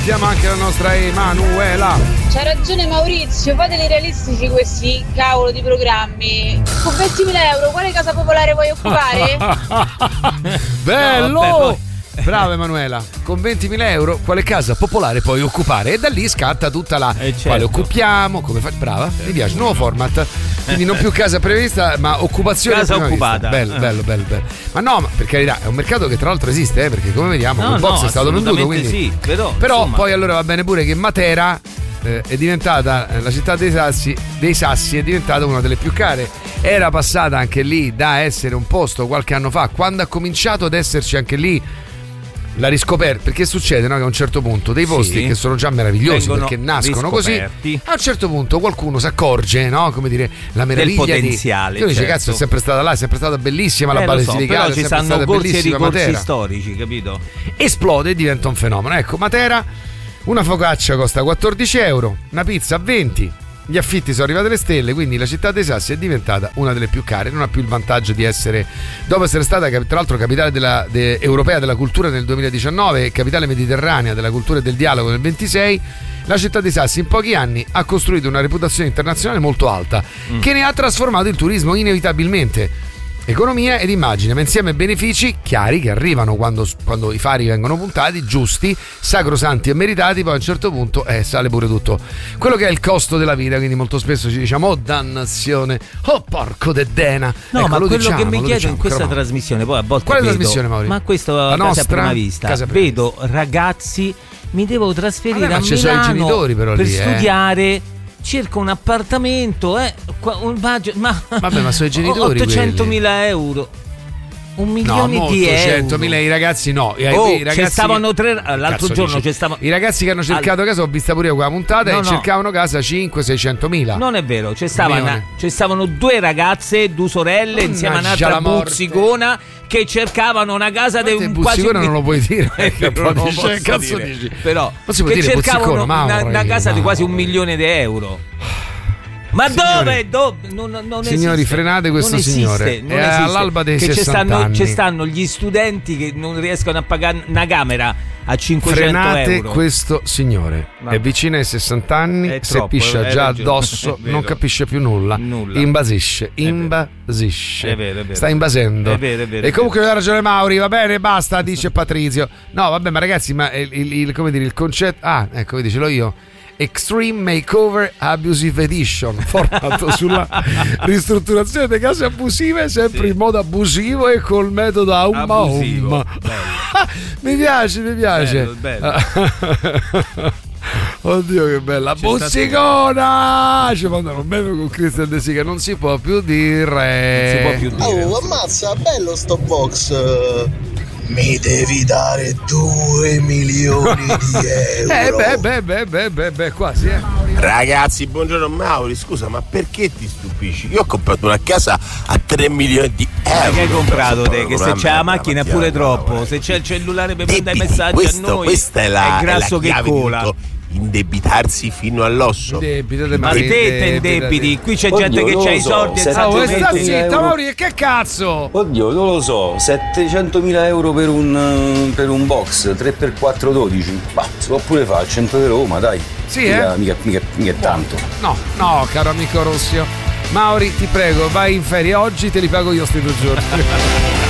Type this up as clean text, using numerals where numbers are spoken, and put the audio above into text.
salutiamo anche la nostra Emanuela. C'ha ragione Maurizio, fateli realistici questi cavolo di programmi. Con 20.000 euro quale casa popolare vuoi occupare? Bello! No, brava Emanuela, con 20.000 euro quale casa popolare puoi occupare? E da lì scatta tutta la certo. quale occupiamo, come fa? Brava, mi piace, nuovo format. Quindi non più casa prevista, ma occupazione casa prima occupata. Vista. Bello. Ma no, ma per carità, è un mercato che tra l'altro esiste, perché come vediamo il box è stato venduto, quindi sì, però insomma. Poi allora va bene pure che Matera è diventata la città dei Sassi è diventata una delle più care. Era passata anche lì da essere un posto qualche anno fa, quando ha cominciato ad esserci anche lì la riscoperta, perché succede, no, che a un certo punto dei posti che sono già meravigliosi perché nascono così, a un certo punto qualcuno si accorge, no, come dire, la meraviglia del potenziale, dice cazzo, è sempre stata là, è sempre stata bellissima la Basilicata, però ci stanno corsi e ricorsi storici, capito? Esplode e diventa un fenomeno. Ecco, Matera, una focaccia costa 14 euro, una pizza 20. Gli affitti sono arrivati alle stelle, quindi la città dei Sassi è diventata una delle più care. Non ha più il vantaggio di essere, dopo essere stata tra l'altro capitale europea della cultura nel 2019 e capitale mediterranea della cultura e del dialogo nel 26, la città dei Sassi in pochi anni ha costruito una reputazione internazionale molto alta, che ne ha trasformato il turismo inevitabilmente. Economia ed immagine, ma insieme benefici chiari che arrivano quando i fari vengono puntati, giusti, sacrosanti e meritati. Poi a un certo punto sale pure tutto quello che è il costo della vita, quindi molto spesso ci diciamo: oh dannazione, oh porco de dena. No, ecco, ma quello diciamo, che mi chiedo in questa però trasmissione, poi a volte quale vedo, trasmissione, Mauri? ma questo la casa nostra a prima vista, vedo ragazzi, mi devo trasferire a ci sono i Milano genitori però per lì, studiare. Cerco un appartamento, un budget, vabbè, ma sono i genitori 800.000 euro. 1 milione di euro. 100.000 i ragazzi no. I ragazzi, ci stavano l'altro giorno i ragazzi che hanno cercato casa, ho vista pure io quella puntata, e cercavano casa 500-600.000. Non è vero, ci stavano 2 ragazze, 2 sorelle insieme a un'altra buzzicona che cercavano una casa di un quasi non lo puoi dire, cazzo dici? Però che cercavano una casa di quasi 1 milione di euro. Ma signori, dove? Non signori, esiste. frenate questo signore. Non è esiste. all'alba dei 60 anni. Ci stanno gli studenti che non riescono a pagare una camera a 500 frenate euro. Questo signore è vicino ai 60 anni, è se troppo, piscia già addosso, non capisce più nulla. Imbasisce. È vero. Sta imbasendo. È vero. E comunque ha ragione Mauri, va bene, basta, dice Patrizio. No, vabbè, ma ragazzi, ma come dire, il concetto. Ah, ecco, vi dicevo io. Extreme Makeover Abusive Edition, formato sulla ristrutturazione delle case abusive, sempre in modo abusivo e col metodo Aum. Mi piace. Bello. Oddio che bella buzzicona, ci mandano un meme con Christian De Sica, non si può più dire. Oh, ammazza, bello sto box. Mi devi dare 2 milioni di euro. Quasi. Ragazzi, buongiorno Mauri, scusa, ma perché ti stupisci? Io ho comprato una casa a 3 milioni di euro. Che hai comprato te? Che se c'è la macchina è pure troppo. Se c'è il cellulare per mandare i messaggi a noi, questa è grasso che cola. Indebitarsi fino all'osso. Ma te indebiti, qui c'è gente che c'ha i soldi e sta zitta Mauri, che cazzo? Oddio, non lo so, 700.000 euro per un box 3x4-12. Ma si può pure fare al centro di Roma, dai. Sì, mica è tanto. No, caro amico Rossio. Mauri, ti prego, vai in ferie oggi, te li pago io sti 2 giorni.